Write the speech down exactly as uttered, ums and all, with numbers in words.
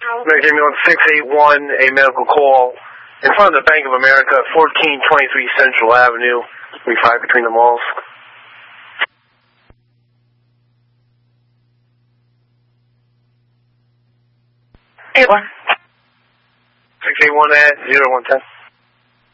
Give me on six eight one, a medical call in front of the Bank of America, fourteen twenty-three Central Avenue, we five between the malls. Eight one. six eight one at zero one ten.